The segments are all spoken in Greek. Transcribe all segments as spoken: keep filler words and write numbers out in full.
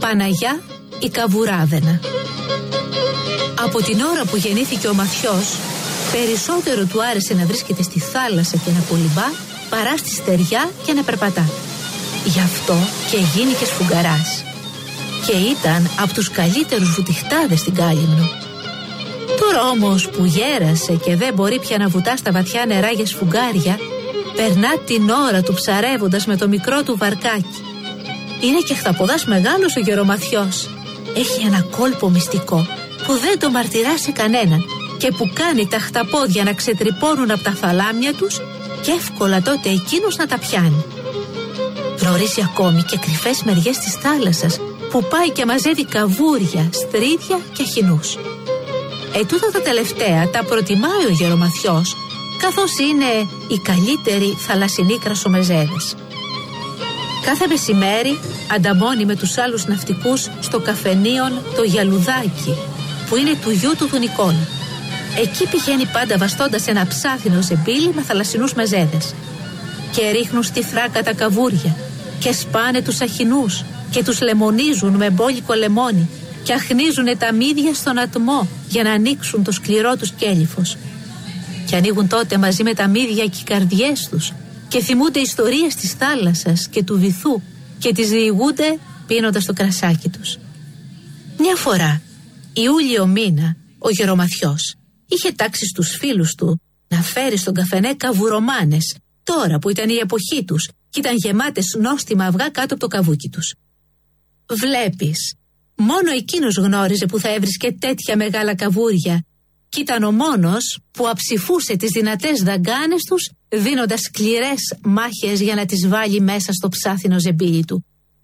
Παναγιά η Καβουράδενα. Από την ώρα που γεννήθηκε ο Μαθιός, περισσότερο του άρεσε να βρίσκεται στη θάλασσα και να κολυμπά παρά στη στεριά και να περπατά. Γι' αυτό και γίνηκε σφουγγαράς. Και ήταν από τους καλύτερους βουτυχτάδες στην Κάλυμνο. Τώρα όμως που γέρασε και δεν μπορεί πια να βουτά στα βαθιά νερά για σφουγγάρια, περνά την ώρα του ψαρεύοντας με το μικρό του βαρκάκι. Είναι και χταποδάς μεγάλος ο Γερομαθιός. Έχει ένα κόλπο μυστικό που δεν το μαρτυρά σε κανέναν και που κάνει τα χταπόδια να ξετρυπώνουν από τα θαλάμια τους και εύκολα τότε εκείνος να τα πιάνει. Γνωρίζει ακόμη και κρυφές μεριές της θάλασσας που πάει και μαζεύει καβούρια, στρίδια και αχινούς. Ετούτα τα τελευταία τα προτιμάει ο Γερομαθιός, καθώς είναι οι καλύτεροι θαλασσινοί κρασομεζέδες. Κάθε μεσημέρι ανταμώνει με τους άλλους ναυτικούς στο καφενείον το Γιαλουδάκι, που είναι του γιού του του Νικόλα. Εκεί πηγαίνει πάντα βαστώντας ένα ψάθινο ζεμπίλι με θαλασσινούς μεζέδες. Και ρίχνουν στη θράκα τα καβούρια και σπάνε τους αχινούς και τους λεμονίζουν με μπόλικο λεμόνι και αχνίζουν τα μύδια στον ατμό για να ανοίξουν το σκληρό τους κέλυφος. Και ανοίγουν τότε μαζί με τα μύδια και οι καρδιές τους και θυμούνται ιστορίες της θάλασσας και του βυθού και τις διηγούνται πίνοντας το κρασάκι τους. Μια φορά, Ιούλιο μήνα, ο Γερομαθιός είχε τάξει στους φίλους του να φέρει στον καφενέ καβουρομάνες, τώρα που ήταν η εποχή τους και ήταν γεμάτες νόστιμα αυγά κάτω από το καβούκι τους. Βλέπεις, μόνο εκείνος γνώριζε που θα έβρισκε τέτοια μεγάλα καβούρια και ήταν ο μόνος που αψηφούσε τις δυνατές δαγκάνες τους, δίνοντας σκληρές μάχες για να τις βάλει μέσα στο ψάθινο ζεμπίλι του.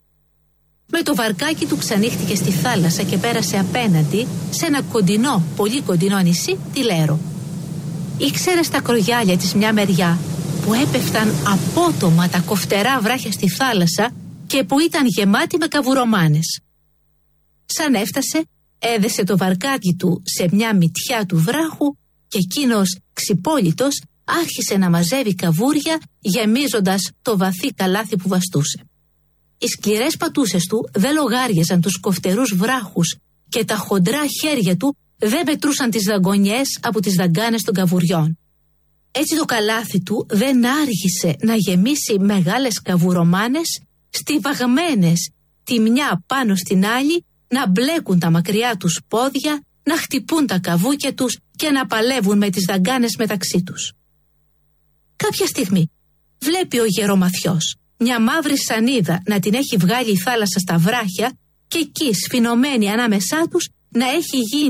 Με το βαρκάκι του ξανύχτηκε στη θάλασσα και πέρασε απέναντι σε ένα κοντινό, πολύ κοντινό νησί, τη Λέρο. Ήξερε στα κρογιάλια της μια μεριά που έπεφταν απότομα τα κοφτερά βράχια στη θάλασσα και που ήταν γεμάτη με καβουρομάνες. Σαν έφτασε, έδεσε το βαρκάκι του σε μια μυτιά του βράχου και εκείνος, ξυπόλυτος, άρχισε να μαζεύει καβούρια γεμίζοντας το βαθύ καλάθι που βαστούσε. Οι σκληρές πατούσες του δεν λογάριαζαν τους κοφτερούς βράχους και τα χοντρά χέρια του δεν μετρούσαν τις δαγκονιές από τις δαγκάνες των καβουριών. Έτσι το καλάθι του δεν άργησε να γεμίσει μεγάλες καβουρομάνες στιβαγμένες τη μια πάνω στην άλλη, να μπλέκουν τα μακριά τους πόδια, να χτυπούν τα καβούκια τους και να παλεύουν με τις δαγκάνες μεταξύ τους. Κάποια στιγμή βλέπει ο Γερομαθιός μια μαύρη σανίδα να την έχει βγάλει η θάλασσα στα βράχια και εκεί σφινωμένη ανάμεσά τους να έχει γίνει